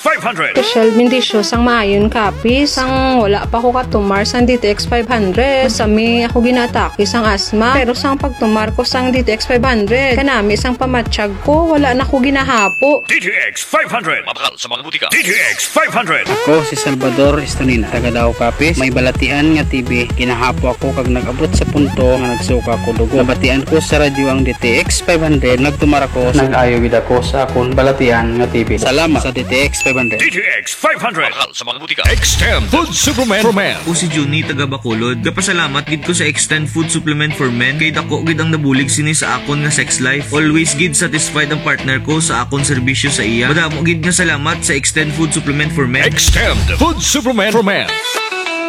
500. Special bendisyo sang maayon kapis sang wala pa ko katumar sang DTX 500. Sami ako ginataki sang asma pero sang pagtumar ko sang DTX 500 kanami sang pamatsyag ko wala na ko ginahapo. DTX 500. Mabakal sa mga butika. DTX 500. Ako si Salvador Estonina, taga Davao Kapis. May balatian nga TV, kinahapo ako kag nag-abot sa punto nga nagsuka ko dugo. Nabatian ko sa radyo ang DTX 500, nagtumara ko, nag-ayo gid ako sa akong balatian nga TV. Salamat sa DTX 500. DTX 500. Mabakal sa mga butika. Extend Food Supplement for Men. Ako si Juni taga Bacolod. Kapasalamat gid ko sa Extend Food Supplement for Men kay dako gid ang nabulig sini sa akon nga sex life. Always gid satisfied ang partner ko sa akon serbisyo sa iya. Madamo gid nga salamat sa Extend Food Supplement for Men. Extend Food Supplement for Men.